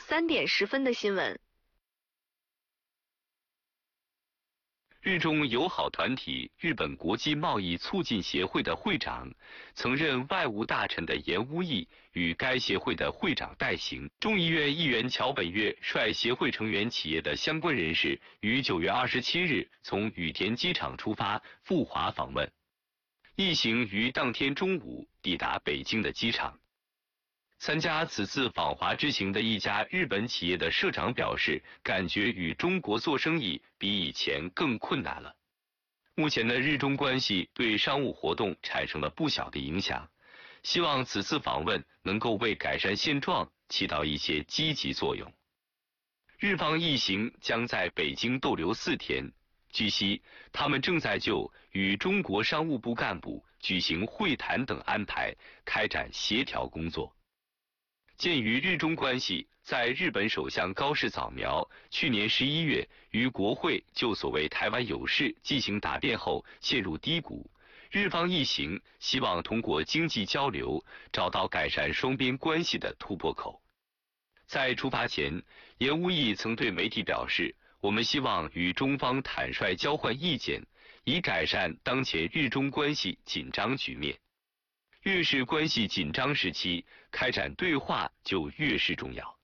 3点10分的新闻。 日中友好团体日本国际贸易促进协会的会长、曾任外务大臣的岩屋义与该协会的会长代行。众议院议员桥本月率协会成员企业的相关人士于9月27日从羽田机场出发赴华访问，一行于当天中午抵达北京的机场。参加此次访华之行的一家日本企业的社长表示，感觉与中国做生意比以前更困难了。目前的日中关系对商务活动产生了不小的影响，希望此次访问能够为改善现状起到一些积极作用。日方一行将在北京逗留4天，据悉，他们正在就与中国商务部干部举行会谈等安排开展协调工作。鉴于日中关系在日本首相高市早苗去年11月于国会就所谓台湾有事进行答辩后陷入低谷，日方一行希望通过经济交流找到改善双边关系的突破口。在出发前，岩屋义曾对媒体表示，我们希望与中方坦率交换意见，以改善当前日中关系紧张局面。越是关系紧张时期，开展对话就越是重要。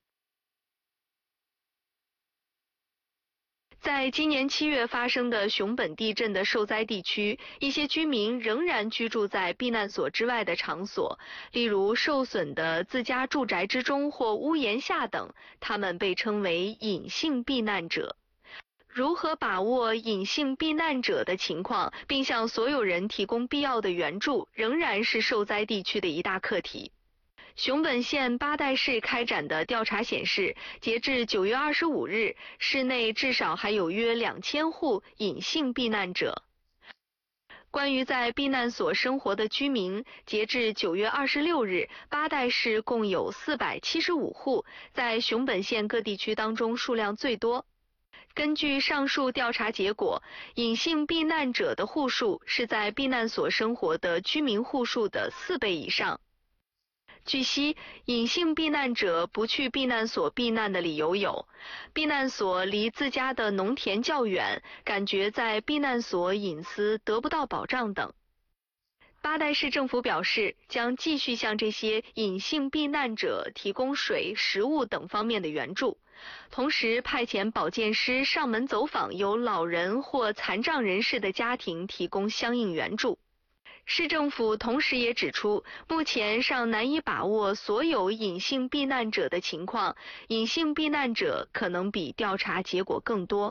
在今年7月发生的熊本地震的受灾地区，一些居民仍然居住在避难所之外的场所，例如受损的自家住宅之中或屋檐下等，他们被称为隐性避难者。如何把握隐性避难者的情况，并向所有人提供必要的援助，仍然是受灾地区的一大课题。熊本县八代市开展的调查显示，截至9月25日，市内至少还有约2000户隐性避难者。关于在避难所生活的居民，截至9月26日，八代市共有475户，在熊本县各地区当中数量最多。根据上述调查结果，隐性避难者的户数是在避难所生活的居民户数的4倍以上。据悉，隐性避难者不去避难所避难的理由有：避难所离自家的农田较远，感觉在避难所隐私得不到保障等。八代市政府表示，将继续向这些隐性避难者提供水、食物等方面的援助，同时派遣保健师上门走访有老人或残障人士的家庭，提供相应援助。市政府同时也指出，目前尚难以把握所有隐性避难者的情况，隐性避难者可能比调查结果更多。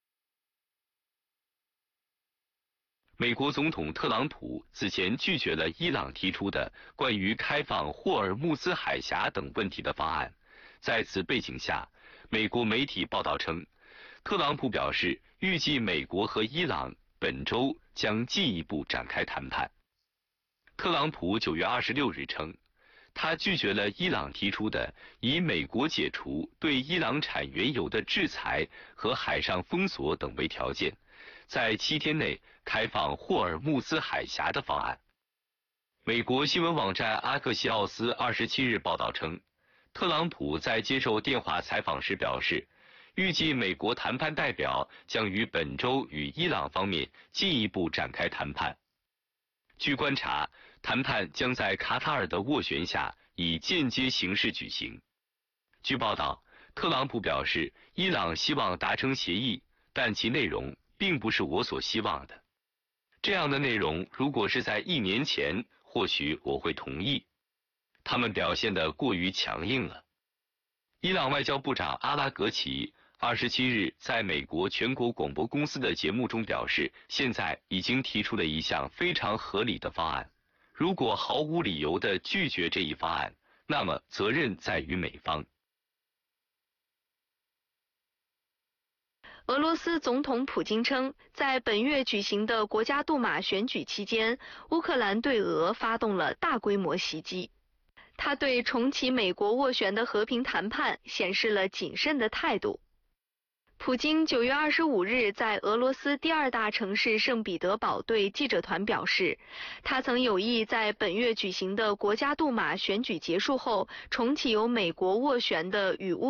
美国总统特朗普此前拒绝了伊朗提出的关于开放霍尔木兹海峡等问题的方案。在此背景下，美国媒体报道称，特朗普表示预计美国和伊朗本周将进一步展开谈判。特朗普9月26日称，他拒绝了伊朗提出的以美国解除对伊朗产原油的制裁和海上封锁等为条件，在7天内开放霍尔木兹海峡的方案。美国新闻网站阿克西奥斯27日报道称，特朗普在接受电话采访时表示，预计美国谈判代表将于本周与伊朗方面进一步展开谈判。据观察，谈判将在卡塔尔的斡旋下以间接形式举行。据报道，特朗普表示，伊朗希望达成协议，但其内容并不是我所希望的。这样的内容如果是在1年前，或许我会同意。他们表现得过于强硬了。伊朗外交部长阿拉格齐27日在美国全国广播公司的节目中表示，现在已经提出了一项非常合理的方案。如果毫无理由地拒绝这一方案，那么责任在于美方。 俄罗斯总统普京称，在本月举行的国家杜马选举期间，乌克兰对俄发动了大规模袭击。他对重启美国斡旋的和平谈判显示了谨慎的态度。普京9月25日在俄罗斯第2大城市圣彼得堡对记者团表示，他曾有意在本月举行的国家杜马选举结束后，重启由美国斡旋的与乌